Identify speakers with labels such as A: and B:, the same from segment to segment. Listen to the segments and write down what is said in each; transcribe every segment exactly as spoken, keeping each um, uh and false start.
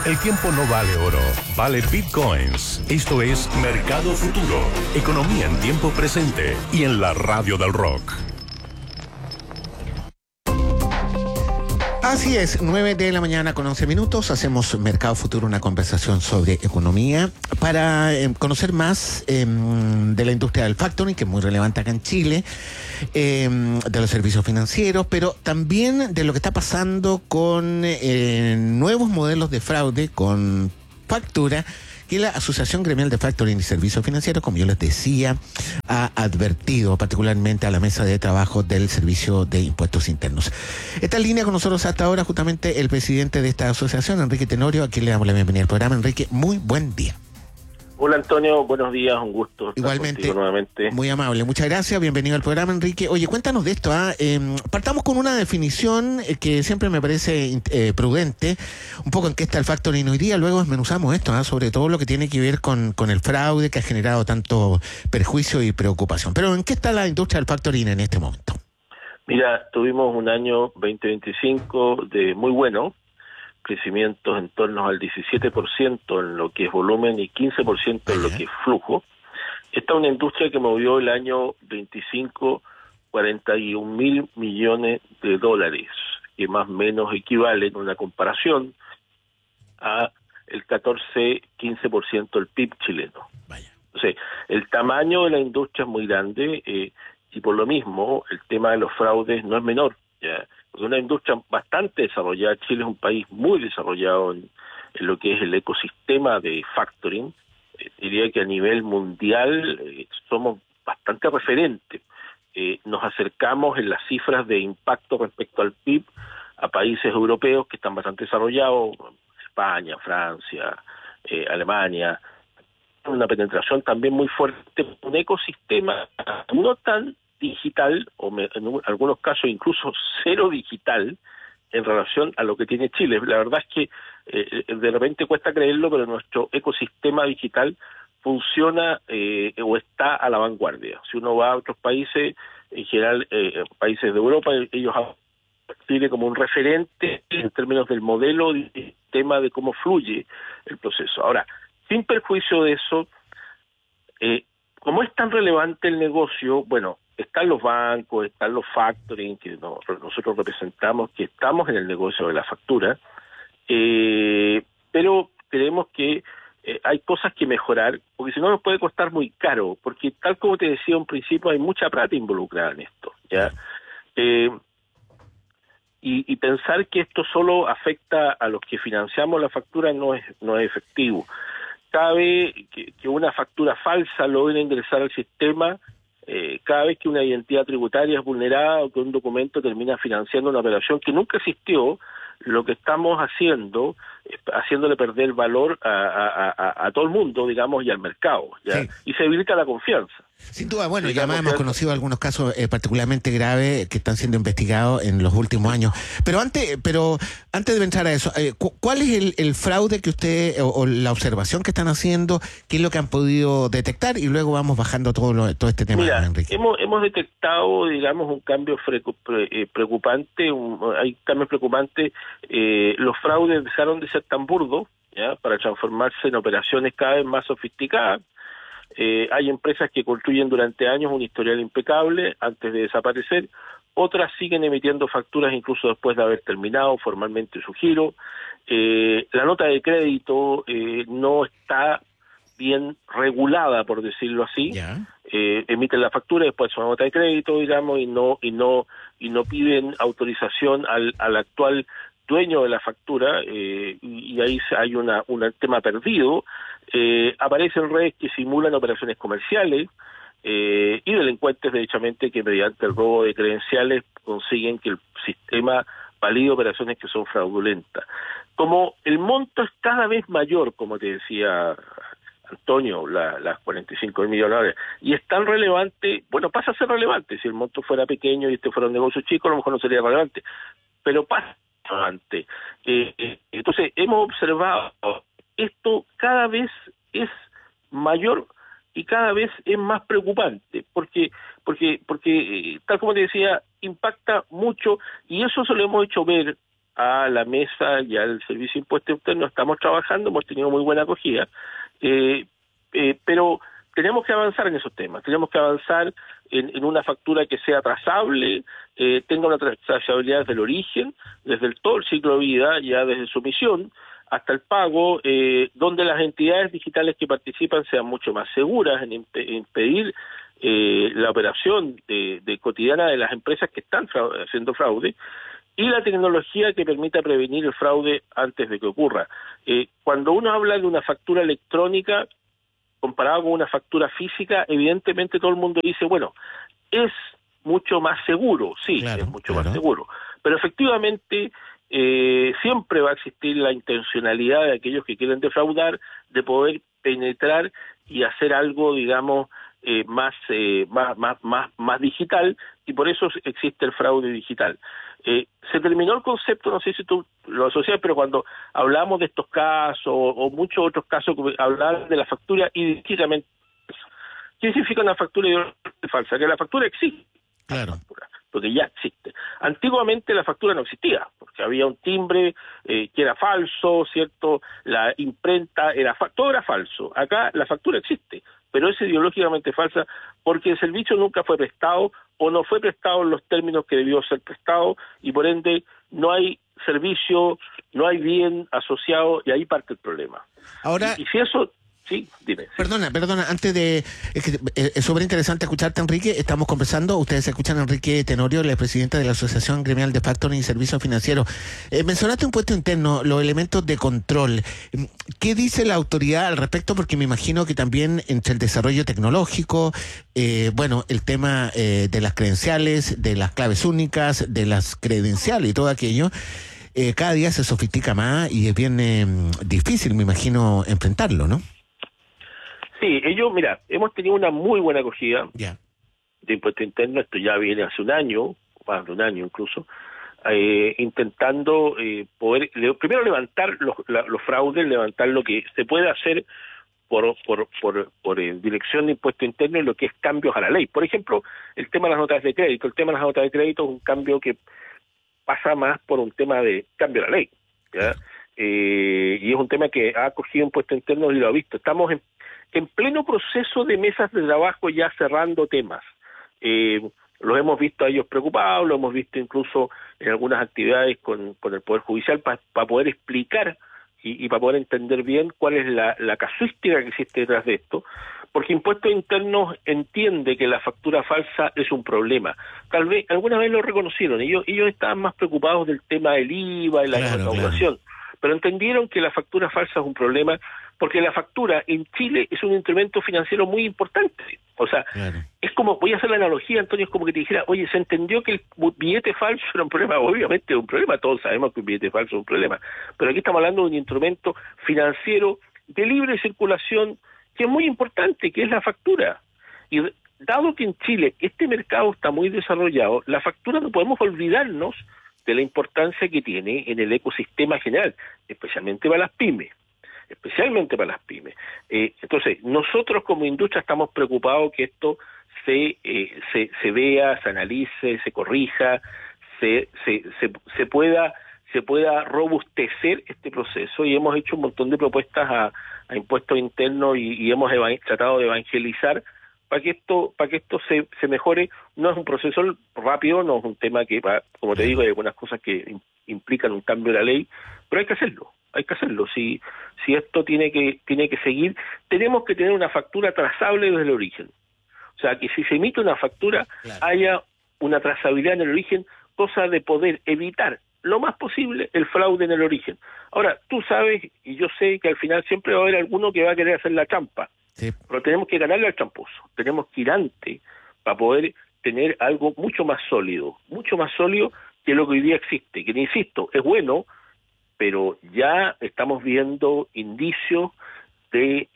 A: El tiempo no vale oro, vale bitcoins. Esto es Mercado Futuro, economía en tiempo presente y en la radio del rock.
B: Así es, nueve de la mañana con once minutos, hacemos Mercado Futuro, una conversación sobre economía para eh, conocer más eh, de la industria del factoring, que es muy relevante acá en Chile, eh, de los servicios financieros, pero también de lo que está pasando con eh, nuevos modelos de fraude, con factura, que la Asociación Gremial de Factoring y Servicios Financieros, como yo les decía, ha advertido particularmente a la mesa de trabajo del Servicio de Impuestos Internos. Está en línea con nosotros hasta ahora justamente el presidente de esta asociación, Enrique Tenorio, a quien le damos la bienvenida al programa. Enrique, muy buen día.
C: Hola Antonio, buenos días, un gusto estar
B: Igualmente,
C: contigo nuevamente.
B: Muy amable, muchas gracias, bienvenido al programa, Enrique. Oye, cuéntanos de esto, ¿ah? Eh, partamos con una definición eh, que siempre me parece eh, prudente, un poco en qué está el factoring hoy día, luego desmenuzamos esto, ¿ah? Sobre todo lo que tiene que ver con, con el fraude que ha generado tanto perjuicio y preocupación. Pero ¿en qué está la industria del factoring en este momento?
C: Mira, tuvimos un año veinte veinticinco de muy bueno, crecimientos en torno al diecisiete por ciento en lo que es volumen y quince por ciento en lo que es flujo. Esta es una industria que movió el año veinticinco cuarenta y un mil millones de dólares, que más o menos equivale en una comparación a el catorce quince por ciento del P I B chileno.
B: Vaya.
C: Entonces, el tamaño de la industria es muy grande eh, y por lo mismo el tema de los fraudes no es menor. Ya, es una industria bastante desarrollada. Chile es un país muy desarrollado en, en lo que es el ecosistema de factoring. Eh, diría que a nivel mundial eh, somos bastante referentes. Eh, nos acercamos en las cifras de impacto respecto al P I B a países europeos que están bastante desarrollados, España, Francia, eh, Alemania. Una penetración también muy fuerte, un ecosistema no tan digital, o me, en algunos casos incluso cero digital, en relación a lo que tiene Chile. La verdad es que eh, de repente cuesta creerlo, pero nuestro ecosistema digital funciona eh, o está a la vanguardia. Si uno va a otros países, en general eh, países de Europa, ellos hablan de Chile como un referente en términos del modelo del sistema de cómo fluye el proceso. Ahora, sin perjuicio de eso, eh, como es tan relevante el negocio, bueno, están los bancos, están los factoring que no, nosotros representamos, que estamos en el negocio de la factura, eh, pero creemos que eh, hay cosas que mejorar, porque si no nos puede costar muy caro, porque tal como te decía en principio, hay mucha plata involucrada en esto, ¿ya? Eh, y, y pensar que esto solo afecta a los que financiamos la factura no es, no es efectivo. Cada vez que, que una factura falsa logra ingresar al sistema, Eh, cada vez que una identidad tributaria es vulnerada o que un documento termina financiando una operación que nunca existió, lo que estamos haciendo es haciéndole perder valor a, a, a, a todo el mundo, digamos, y al mercado, ¿ya? Sí. Y se debilita la confianza.
B: Sin duda, bueno, y además hemos conocido algunos casos eh, particularmente graves que están siendo investigados en los últimos años. Pero antes pero antes de entrar a eso, eh, cu ¿cuál es el, el fraude que usted, o, o la observación que están haciendo, qué es lo que han podido detectar? Y luego vamos bajando todo, lo, todo este tema,
C: Mira,
B: Enrique.
C: Hemos, hemos detectado, digamos, un cambio pre, pre, preocupante, un, hay cambios preocupantes. Eh, los fraudes dejaron de ser tan burdos, ¿ya?, para transformarse en operaciones cada vez más sofisticadas. Eh, hay empresas que construyen durante años un historial impecable antes de desaparecer, otras siguen emitiendo facturas incluso después de haber terminado formalmente su giro. Eh, la nota de crédito eh, no está bien regulada, por decirlo así.
B: Yeah.
C: Eh, emiten la factura, después una nota de crédito, digamos, y no y no y no piden autorización al, al actual dueño de la factura, eh, y, y ahí hay una un tema perdido. Eh, aparecen redes que simulan operaciones comerciales eh, y delincuentes, derechamente, que mediante el robo de credenciales consiguen que el sistema valide operaciones que son fraudulentas. Como el monto es cada vez mayor, como te decía Antonio, la, las cuarenta y cinco mil millones de dólares, y es tan relevante, bueno, pasa a ser relevante. Si el monto fuera pequeño y este fuera un negocio chico, a lo mejor no sería relevante, pero pasa relevante. Eh, eh, entonces, hemos observado esto cada vez es mayor y cada vez es más preocupante, porque porque porque tal como te decía, impacta mucho, y eso se lo hemos hecho ver a la mesa y al Servicio de Impuestos Internos estamos trabajando, hemos tenido muy buena acogida, eh, eh, pero tenemos que avanzar en esos temas, tenemos que avanzar en, en una factura que sea trazable, eh, tenga una trazabilidad desde el origen, desde el, todo el ciclo de vida, ya desde su emisión hasta el pago, eh, donde las entidades digitales que participan sean mucho más seguras en, imp- en impedir eh, la operación de, de cotidiana de las empresas que están fraude, haciendo fraude, y la tecnología que permita prevenir el fraude antes de que ocurra. Eh, cuando uno habla de una factura electrónica comparado con una factura física, evidentemente todo el mundo dice, bueno, es mucho más seguro, sí,
B: Claro,
C: es mucho
B: claro.
C: más seguro, pero efectivamente eh, siempre va a existir la intencionalidad de aquellos que quieren defraudar de poder penetrar y hacer algo, digamos, eh, más, eh, más, más, más, más digital, y por eso existe el fraude digital. Eh, se terminó el concepto, no sé si tú lo asocias, pero cuando hablamos de estos casos o, o muchos otros casos, hablar de la factura idénticamente. ¿Qué significa una factura ideológicamente falsa? Que la factura existe.
B: Claro.
C: La factura, porque ya existe. Antiguamente la factura no existía, porque había un timbre eh, que era falso, ¿cierto? La imprenta era fa- todo era falso. Acá la factura existe, pero es ideológicamente falsa porque el servicio nunca fue prestado o no fue prestado en los términos que debió ser prestado, y por ende no hay servicio, no hay bien asociado, y ahí parte el problema.
B: Ahora,
C: y, y si eso... Sí, dime. Sí.
B: Perdona, perdona, antes de... Es que eh, es súper interesante escucharte, Enrique. Estamos conversando, ustedes escuchan a Enrique Tenorio, el presidente de la Asociación Gremial de Factoring y Servicios Financieros. Eh, mencionaste impuesto interno, los elementos de control. ¿Qué dice la autoridad al respecto? Porque me imagino que también entre el desarrollo tecnológico, eh, bueno, el tema eh, de las credenciales, de las claves únicas, de las credenciales y todo aquello, eh, cada día se sofistica más y es bien eh, difícil, me imagino, enfrentarlo, ¿no?
C: Sí, ellos, mira, hemos tenido una muy buena acogida
B: Ya.
C: de impuesto interno, esto ya viene hace un año, más de un año incluso, eh, intentando eh, poder, le, primero levantar los, la, los fraudes, levantar lo que se puede hacer por por por, por eh, dirección de impuesto interno en lo que es cambios a la ley. Por ejemplo, el tema de las notas de crédito. El tema de las notas de crédito es un cambio que pasa más por un tema de cambio a la ley, ¿ya? Eh, y es un tema que ha acogido impuesto interno y lo ha visto. Estamos en en pleno proceso de mesas de trabajo ya cerrando temas. Eh, los hemos visto a ellos preocupados, lo hemos visto incluso en algunas actividades con, con el Poder Judicial para pa poder explicar y, y para poder entender bien cuál es la, la casuística que existe detrás de esto, porque Impuestos Internos entiende que la factura falsa es un problema. Tal vez, alguna vez lo reconocieron, ellos, ellos estaban más preocupados del tema del I V A y la
B: Claro,
C: recaudación, claro. Pero entendieron que la factura falsa es un problema porque la factura en Chile es un instrumento financiero muy importante. O sea, claro. Es como, voy a hacer la analogía, Antonio, es como que te dijera, oye, se entendió que el billete falso era un problema, obviamente es un problema, todos sabemos que un billete falso es un problema, pero aquí estamos hablando de un instrumento financiero de libre circulación que es muy importante, que es la factura. Y dado que en Chile este mercado está muy desarrollado, la factura no podemos olvidarnos de la importancia que tiene en el ecosistema general, especialmente para las pymes. especialmente para las pymes. Eh, entonces, nosotros como industria estamos preocupados que esto se eh, se, se vea, se analice, se corrija, se se, se se pueda se pueda robustecer este proceso, y hemos hecho un montón de propuestas a, a impuestos internos y, y hemos eva- tratado de evangelizar para que esto para que esto se, se mejore. No es un proceso rápido, no es un tema que, va, como te digo, hay algunas cosas que implican un cambio de la ley, pero hay que hacerlo. Hay que hacerlo. Si si esto tiene que tiene que seguir, tenemos que tener una factura trazable desde el origen. O sea, que si se emite una factura, claro, haya una trazabilidad en el origen, cosa de poder evitar lo más posible el fraude en el origen. Ahora, tú sabes, y yo sé que al final siempre va a haber alguno que va a querer hacer la trampa, sí, pero tenemos que ganarle al tramposo. Tenemos que ir antes para poder tener algo mucho más sólido, mucho más sólido que lo que hoy día existe, que, insisto, es bueno, pero ya estamos viendo indicios de eh,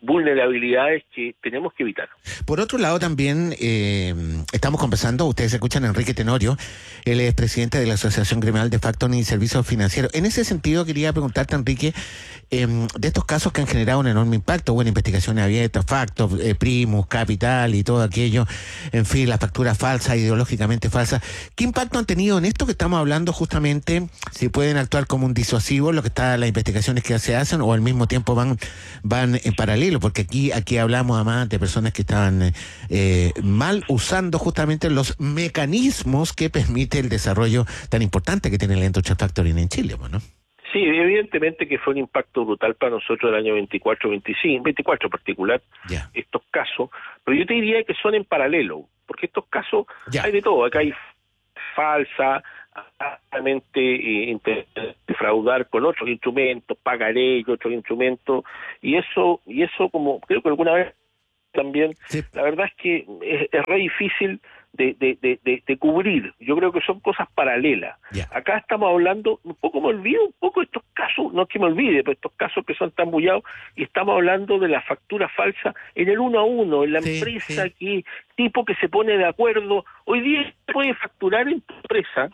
C: vulnerabilidades que tenemos que evitar.
B: Por otro lado, también eh, estamos conversando, ustedes escuchan a Enrique Tenorio, él es presidente de la Asociación Gremial de Factoring y Servicios Financieros. En ese sentido, quería preguntarte, Enrique, eh, de estos casos que han generado un enorme impacto, bueno, investigaciones abiertas, Factor, eh, Primus, Capital y todo aquello, en fin, las facturas falsas, ideológicamente falsas. ¿Qué impacto han tenido en esto que estamos hablando justamente? Si pueden actuar como un disuasivo, lo que está las investigaciones que se hacen, o al mismo tiempo van, van en paralelo, porque aquí, aquí hablamos además de personas que estaban eh, mal usando justamente los mecanismos que permite el desarrollo tan importante que tiene la industria factoring en Chile, ¿no?
C: Sí, evidentemente que fue un impacto brutal para nosotros el año veinticuatro, veinticinco, veinticuatro en particular, yeah. estos casos, pero yo te diría que son en paralelo, porque estos casos yeah. hay de todo, acá hay falsa, realmente eh, defraudar con otros instrumentos, pagaré y otros instrumentos, y eso, y eso como creo que alguna vez también, sí. la verdad es que es, es re difícil de, de, de, de, de cubrir. Yo creo que son cosas paralelas. Yeah. Acá estamos hablando, un poco me olvido, un poco de estos casos, no es que me olvide, pero estos casos que son tan bullados, y estamos hablando de la factura falsa en el uno a uno, en la sí, empresa, sí. que tipo que se pone de acuerdo. Hoy día puede facturar en tu empresa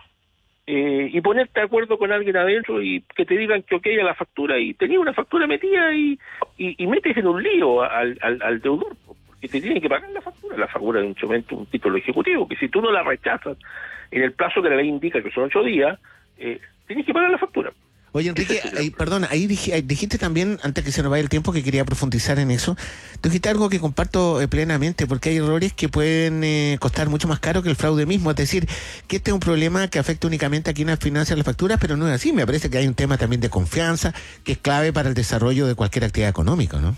C: eh, y ponerte de acuerdo con alguien adentro y que te digan que ok a la factura, y tenías una factura metida y, y, y metes en un lío al, al, al deudor, que te tienen que pagar la factura, la factura de un instrumento, un título ejecutivo, que si tú no la rechazas en el plazo que la ley indica, que son ocho días, eh, tienes que pagar la factura.
B: Oye, Enrique, ahí, perdona, ahí dij, dijiste también, antes que se nos vaya el tiempo, que quería profundizar en eso, tú dijiste algo que comparto eh, plenamente, porque hay errores que pueden eh, costar mucho más caro que el fraude mismo, es decir, que este es un problema que afecta únicamente a quienes financian las facturas, pero no es así, me parece que hay un tema también de confianza, que es clave para el desarrollo de cualquier actividad económica, ¿no?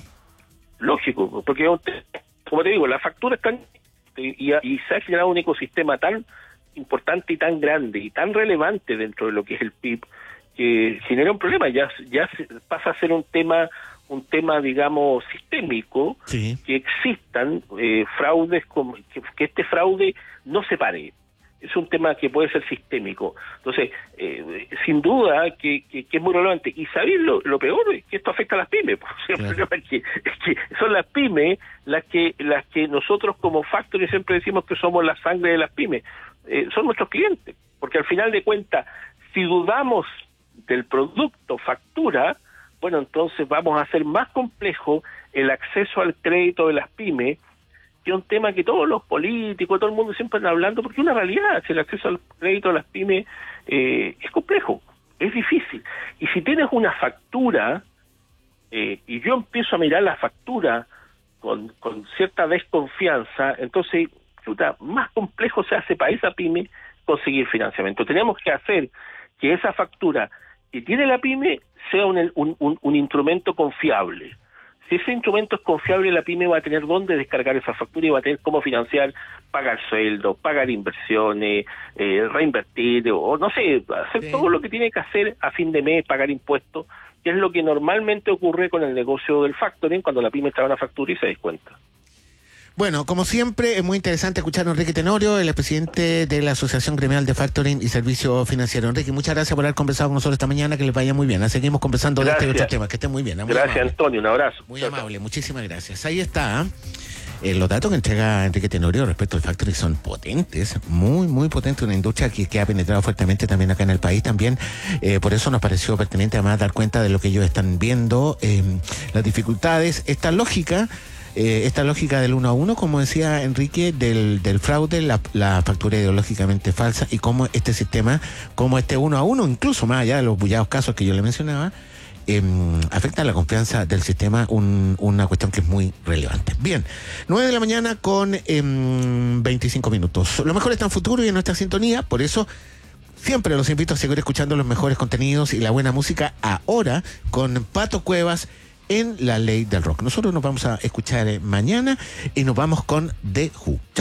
C: Lógico, porque como te digo, la factura está y, y se ha generado un ecosistema tan importante y tan grande y tan relevante dentro de lo que es el P I B, que genera un problema, ya ya pasa a ser un tema un tema digamos sistémico, sí. que existan eh, fraudes, como, que, que este fraude no se pare. Es un tema que puede ser sistémico. Entonces, eh, sin duda que, que, que es muy relevante. Y sabéis lo, lo peor es que esto afecta a las pymes. O sea, claro. El problema es que, es que son las pymes las que las que nosotros como Factory siempre decimos que somos la sangre de las pymes. Eh, son nuestros clientes. Porque al final de cuentas, si dudamos del producto factura, bueno, entonces vamos a hacer más complejo el acceso al crédito de las pymes, que es un tema que todos los políticos, todo el mundo siempre están hablando, porque es una realidad, si el acceso al crédito de las pymes eh, es complejo, es difícil. Y si tienes una factura, eh, y yo empiezo a mirar la factura con, con cierta desconfianza, entonces, chuta, más complejo se hace para esa pyme conseguir financiamiento. Tenemos que hacer que esa factura que tiene la pyme sea un, un, un, un instrumento confiable. Si ese instrumento es confiable, la pyme va a tener dónde descargar esa factura y va a tener cómo financiar, pagar sueldos, pagar inversiones, eh, reinvertir, o, o no sé, hacer sí. todo lo que tiene que hacer a fin de mes, pagar impuestos, que es lo que normalmente ocurre con el negocio del factoring cuando la pyme trae una factura y se descuenta.
B: Bueno, como siempre, es muy interesante escuchar a Enrique Tenorio, el presidente de la Asociación Gremial de Factoring y Servicios Financieros. Enrique, muchas gracias por haber conversado con nosotros esta mañana, que les vaya muy bien. Seguimos conversando gracias. de este y otros temas, que estén muy bien. Muy
C: gracias,
B: amable.
C: Antonio, un abrazo.
B: Muy
C: chao,
B: amable,
C: chao.
B: Muchísimas gracias. Ahí está. Eh, los datos que entrega Enrique Tenorio respecto al factoring son potentes, muy, muy potentes. Una industria que, que ha penetrado fuertemente también acá en el país también. Eh, por eso nos pareció pertinente además dar cuenta de lo que ellos están viendo, eh, las dificultades, esta lógica. Eh, esta lógica del uno a uno, como decía Enrique, del, del fraude, la, la factura ideológicamente falsa, y cómo este sistema, como este uno a uno, incluso más allá de los bullados casos que yo le mencionaba, eh, afecta a la confianza del sistema, un, una cuestión que es muy relevante. Bien, nueve de la mañana con eh, veinticinco minutos. Lo mejor está en futuro y en nuestra sintonía, por eso siempre los invito a seguir escuchando los mejores contenidos y la buena música ahora con Pato Cuevas en La Ley del Rock. Nosotros nos vamos a escuchar mañana y nos vamos con The Who.